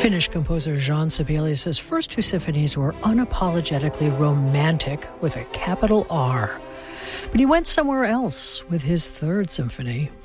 Finnish composer Jean Sibelius' first two symphonies were unapologetically romantic with a capital R. But he went somewhere else with his third symphony.